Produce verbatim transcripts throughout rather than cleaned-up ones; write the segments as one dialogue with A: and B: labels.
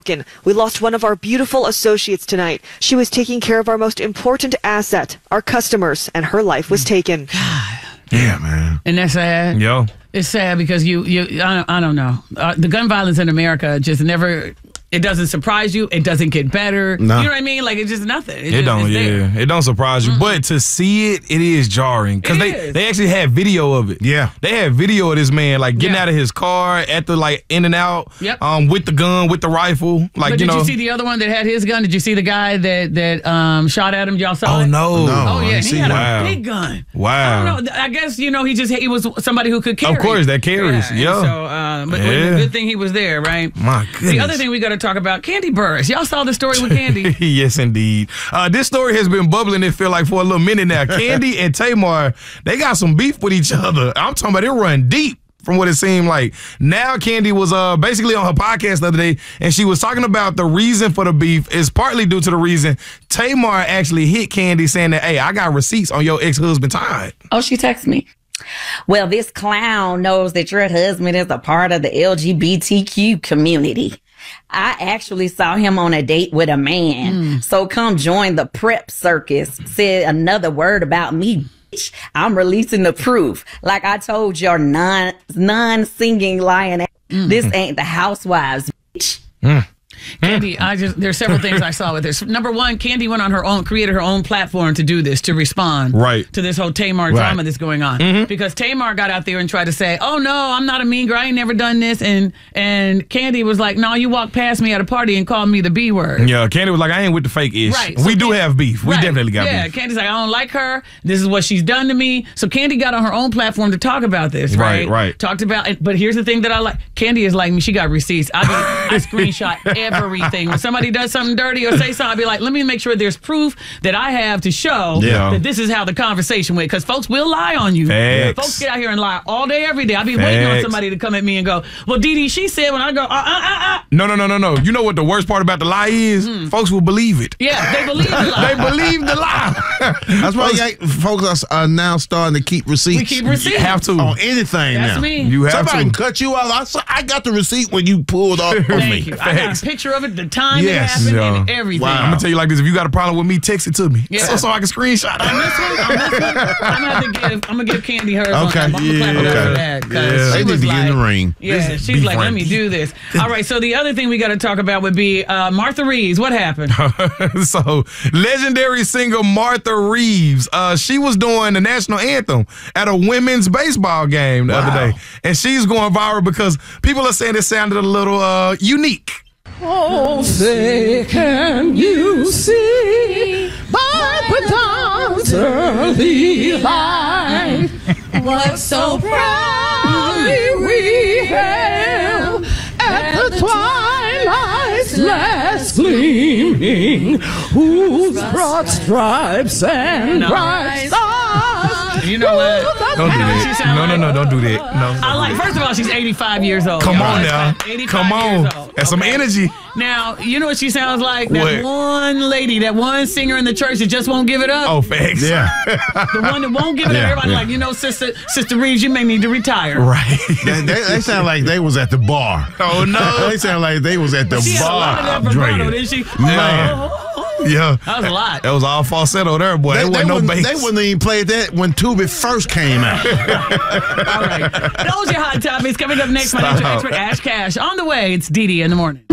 A: We lost one of our beautiful associates tonight. She was taking care of our most important asset, our customers, and her life was taken.
B: God. Yeah, man.
C: And that's sad.
B: Yo.
C: It's sad because you, you I, don't, I don't know. Uh, the gun violence in America just never... It doesn't surprise you. It doesn't get better.
B: No.
C: You know what I mean? Like, it's just nothing. It,
B: It
C: just,
B: don't,
C: it's
B: yeah.
C: there.
B: It don't surprise you.
C: Mm-mm.
B: But to see it, it is jarring. Because
C: It
B: they,
C: is.
B: they actually had video of it.
D: Yeah.
B: They had video of this man, like, getting
C: Yeah.
B: out of his car at the, like, in and out,
C: Yep.
B: um, with the gun, with the rifle. Like,
C: But
B: you
C: did
B: know.
C: you see the other one that had his gun? Did you see the guy that that um, shot at him? Y'all saw
B: Oh,
C: it?
B: no.
D: No.
C: Oh,
D: I
C: yeah.
D: didn't
C: He
D: see
C: had
B: that.
C: a big gun.
B: Wow.
C: I don't know. I guess, you know, he just he was somebody who could carry.
B: Of course, that carries.
C: Yeah.
B: Yeah.
C: and So, uh, but
B: Yeah.
C: good thing he was there, right?
B: My goodness.
C: The other thing we got to talk about, Candy Burris. Y'all saw the story with Candy.
B: Yes, indeed. Uh, this story has been bubbling, it feel like, for a little minute now. Candy and Tamar, they got some beef with each other. I'm talking about it run deep. From what it seemed like. Now Candy was uh, basically on her podcast the other day, and she was talking about the reason for the beef is partly due to the reason Tamar actually hit Candy saying that, hey, I got receipts on your ex-husband time.
E: Oh, she texted me. Well, this clown knows that your husband is a part of the L G B T Q community. I actually saw him on a date with a man. Mm. So come join the prep circus. Said another word about me. I'm releasing the proof. Like I told your non non singing lion, mm. This ain't the Housewives, bitch.
B: Mm.
C: Candy, I just there's several things I saw with this. Number one, Candy went on her own, created her own platform to do this, to respond
B: right.
C: to this whole Tamar
B: right.
C: drama that's going on. Mm-hmm. Because Tamar got out there and tried to say, "Oh no, I'm not a mean girl. I ain't never done this." And and Candy was like, "No, you walked past me at a party and called me the B word."
B: Yeah, Candy was like, "I ain't with the fake ish."
C: Right.
B: We
C: So
B: do
C: Candy,
B: have beef. We
C: right.
B: definitely got
C: yeah,
B: beef.
C: Yeah, Candy's like, "I don't like her. This is what she's done to me." So Candy got on her own platform to talk about this. Right.
B: Right. Right.
C: Talked about it. But here's the thing that I like. Candy is like me. She got receipts. I mean, I screenshot everything. When somebody does something dirty or say something, I'll be like, let me make sure there's proof that I have to show
B: yeah.
C: that this is how the conversation went. Because folks will lie on you.
B: Facts.
C: Folks get out here and lie all day, every day. I'll be
B: Facts.
C: waiting on somebody to come at me and go, well, Dee Dee, she said when I go, uh, uh, uh, uh.
B: No, no, no, no, no. You know what the worst part about the lie is? Mm. Folks will believe it.
C: Yeah, they believe the lie.
B: They believe the lie.
D: That's why folks, folks are now starting to keep receipts.
C: We keep receipts.
B: You have to.
D: On anything
C: That's
D: now.
C: me.
B: You have
D: Somebody
B: to.
D: can cut you off. I, saw, I got the receipt when you pulled off on
C: Thank
D: me.
C: you. I got a picture of it, the time
D: Yes.
C: it happened,
B: Yeah.
C: and everything.
D: Wow.
B: I'm going to tell you like this. If you got a problem with me, text it to me.
C: Yeah.
B: So, so I can screenshot it.
C: On this one, on this one, I'm gonna have to give. I'm gonna give Candy hers.
D: Okay.
C: I'm gonna clap it up
D: Yeah.
C: for that because
B: Yeah.
C: she
D: They need
C: was
D: to get
C: like,
D: in the ring.
C: yeah,
B: This
C: she's
B: beef
C: like, let
B: run
C: me
B: deep.
C: do this. All right. So the other thing we got to talk about would be uh, Martha Reeves. What happened?
B: So, legendary singer Martha Reeves, uh, she was doing the national anthem at a women's baseball game the
D: Wow.
B: other day, and she's going viral because people are saying it sounded a little uh, unique.
F: Oh, say, can you see by the dawn's early light what so proudly we hailed at the twilight's last gleaming, whose broad stripes and
C: No.
F: bright stars.
C: You know what?
B: Don't do
C: She
B: that.
C: sound
B: No, no, no, don't do that. No.
C: I like. First of all, she's eighty-five years old.
B: Come
C: y'all.
B: on now.
C: eighty-five
B: Come on.
C: years old.
B: That's some
C: Okay.
B: energy.
C: Now, you know what she sounds like? That
B: What?
C: one lady, that one singer in the church that just won't give it up.
B: Oh, facts.
D: Yeah.
C: The one that won't give it
D: Yeah,
C: up. Everybody
D: yeah.
C: like, you know, sister, sister Reeves, you may need to retire.
B: Right.
D: they, they, they sound like they was at the bar.
B: Oh, no.
D: They sound like they was at the
C: She had a lot of that
D: bar
C: vibrato,
D: drinking.
C: didn't she?
D: Man.
C: Oh, oh, oh.
B: Yeah.
C: That was a lot.
B: That was all falsetto there, boy.
D: They,
B: There
D: they,
B: wasn't no
D: wouldn't,
B: bass.
D: they wouldn't even play that when Tubi first came out.
C: All right. Those are your hot topics. Coming up next, financial
B: Stop.
C: expert Ash Cash. On the way, it's Dee Dee in the morning.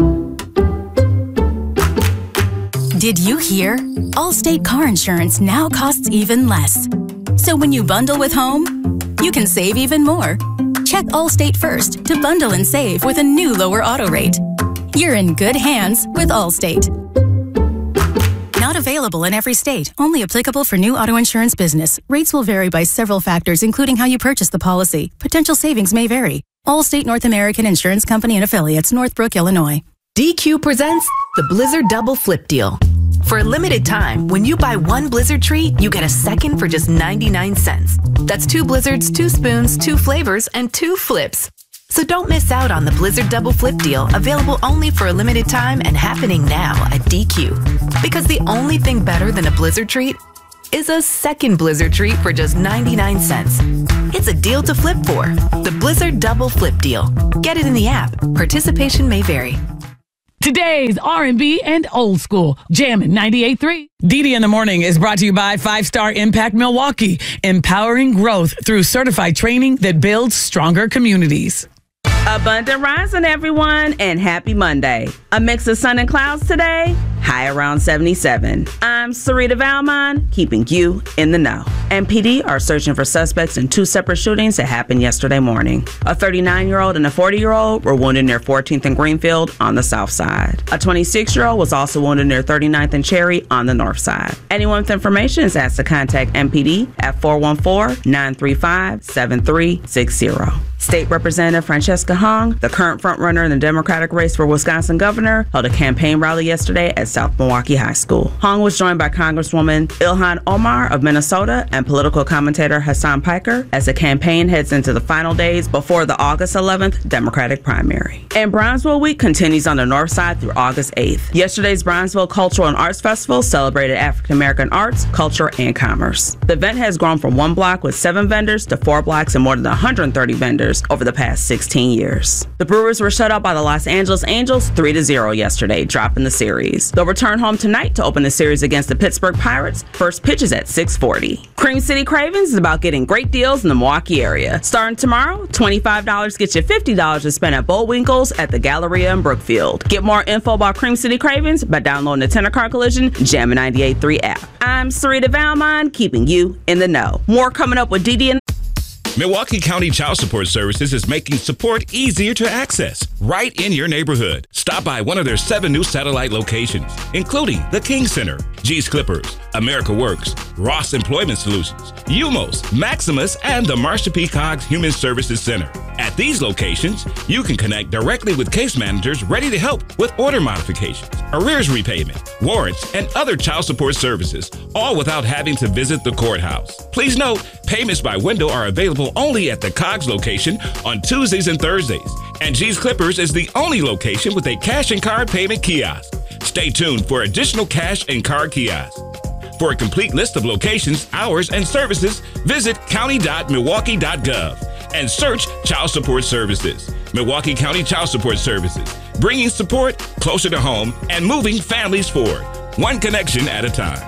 G: Did you hear? Allstate car insurance now costs even less. So when you bundle with home, you can save even more. Check Allstate first to bundle and save with a new lower auto rate. You're in good hands with Allstate. Not available in every state. Only applicable for new auto insurance business. Rates will vary by several factors, including how you purchase the policy. Potential savings may vary. Allstate North American Insurance Company and Affiliates, Northbrook, Illinois.
H: D Q presents the Blizzard Double Flip Deal. For a limited time, when you buy one Blizzard treat, you get a second for just ninety-nine cents. That's two Blizzards, two spoons, two flavors, and two flips. So don't miss out on the Blizzard Double Flip Deal, available only for a limited time and happening now at D Q. Because the only thing better than a Blizzard treat is a second Blizzard treat for just ninety-nine cents. It's a deal to flip for. The Blizzard Double Flip Deal. Get it in the app. Participation may vary.
C: Today's R and B and old school. Jammin' ninety-eight point three. Didi in the Morning is brought to you by Five Star Impact Milwaukee, empowering growth through certified training that builds stronger communities.
I: Abundant rising, everyone, and happy Monday. A mix of sun and clouds today, high around seventy-seven. I'm Sarita Valmon, keeping you in the know. M P D are searching for suspects in two separate shootings that happened yesterday morning. A thirty-nine-year-old and a forty-year-old were wounded near fourteenth and Greenfield on the south side. A twenty-six-year-old was also wounded near thirty-ninth and Cherry on the north side. Anyone with information is asked to contact M P D at four one four, nine three five, seven three six zero. State Representative Francesca Hung, the current frontrunner in the Democratic race for Wisconsin governor, held a campaign rally yesterday at South Milwaukee High School. Hung was joined by Congresswoman Ilhan Omar of Minnesota and political commentator Hassan Piker as the campaign heads into the final days before the August eleventh Democratic primary. And Bronzeville Week continues on the north side through August eighth. Yesterday's Bronzeville Cultural and Arts Festival celebrated African American arts, culture, and commerce. The event has grown from one block with seven vendors to four blocks and more than one hundred thirty vendors over the past sixteen years. The Brewers were shut out by the Los Angeles Angels three to zero yesterday, dropping the series. They'll return home tonight to open the series against the Pittsburgh Pirates. First pitch is at six forty. Cream City Cravings is about getting great deals in the Milwaukee area. Starting tomorrow, twenty-five dollars gets you fifty dollars to spend at Bullwinkle's at the Galleria in Brookfield. Get more info about Cream City Cravings by downloading the Tenor Car Collision Jammin' ninety-eight point three app. I'm Sarita Valmon, keeping you in the know. More coming up with Didi and
J: Milwaukee County Child Support Services is making support easier to access right in your neighborhood. Stop by one of their seven new satellite locations, including the King Center, G's Clippers, America Works, Ross Employment Solutions, U M O S, Maximus, and the Marsha P. Cogs Human Services Center. At these locations, you can connect directly with case managers ready to help with order modifications, arrears repayment, warrants, and other child support services, all without having to visit the courthouse. Please note, payments by window are available only at the Cogs location on Tuesdays and Thursdays, and G's Clippers is the only location with a cash and card payment kiosk. Stay tuned for additional cash and card kiosks. For a complete list of locations, hours, and services, visit county dot milwaukee dot gov and search Child Support Services. Milwaukee County Child Support Services, bringing support closer to home and moving families forward, one connection at a time.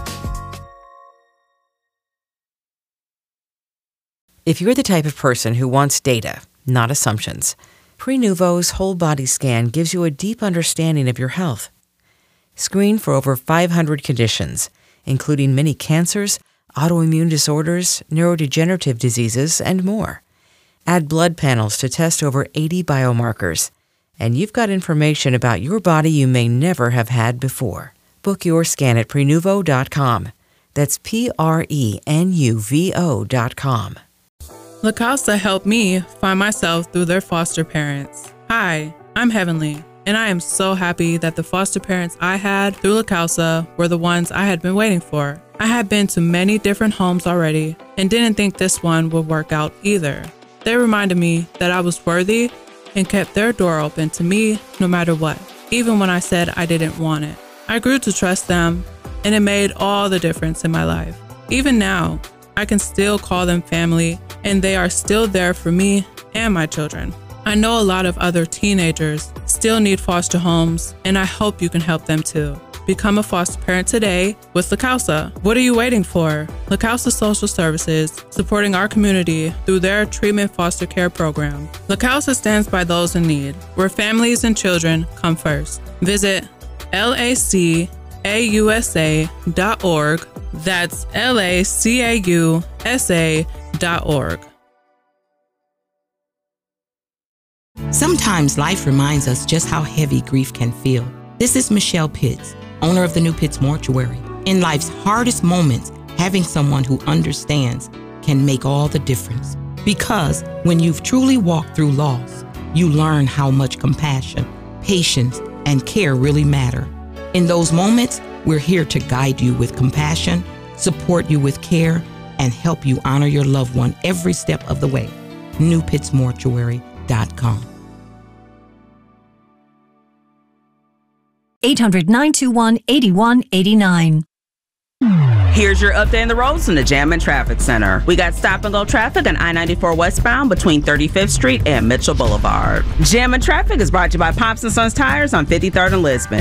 K: If you're the type of person who wants data, not assumptions, Prenuvo's whole body scan gives you a deep understanding of your health. Screen for over five hundred conditions, including many cancers, autoimmune disorders, neurodegenerative diseases, and more. Add blood panels to test over eighty biomarkers, and you've got information about your body you may never have had before. Book your scan at prenuvo dot com. That's P R E N U V O dot com.
L: La Casa helped me find myself through their foster parents. Hi, I'm Heavenly, and I am so happy that the foster parents I had through La Casa were the ones I had been waiting for. I had been to many different homes already and didn't think this one would work out either. They reminded me that I was worthy and kept their door open to me no matter what, even when I said I didn't want it. I grew to trust them, and it made all the difference in my life. Even now, I can still call them family, and they are still there for me and my children. I know a lot of other teenagers still need foster homes, and I hope you can help them too. Become a foster parent today with La Casa. What are you waiting for? La Casa Social Services, supporting our community through their treatment foster care program. La Casa stands by those in need, where families and children come first. Visit L A C A U S A dot org. That's L A C A U S A dot org.
M: Sometimes life reminds us just how heavy grief can feel. This is Michelle Pitts, owner of the New Pitts Mortuary. In life's hardest moments, having someone who understands can make all the difference. Because when you've truly walked through loss, you learn how much compassion, patience, and care really matter. In those moments, we're here to guide you with compassion, support you with care, and help you honor your loved one every step of the way. new pitts mortuary dot com.
N: eight hundred, nine two one, eight one eight nine.
I: Here's your update on the roads from the Jam and Traffic Center. We got stop and go traffic on I ninety-four westbound between thirty-fifth Street and Mitchell Boulevard. Jam and Traffic is brought to you by Pops and Sons Tires on fifty-third and Lisbon.